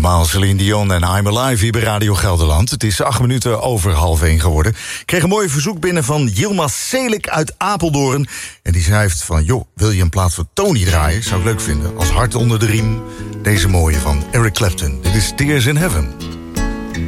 allemaal, Celine Dion en I'm Alive hier bij Radio Gelderland. Het is 8 minuten over 12:30 geworden. Ik kreeg een mooi verzoek binnen van Yilmaz Selik uit Apeldoorn. En die schrijft van, joh, wil je een plaat voor Tony draaien? Zou ik leuk vinden. Als hart onder de riem, deze mooie van Eric Clapton. Dit is Tears in Heaven.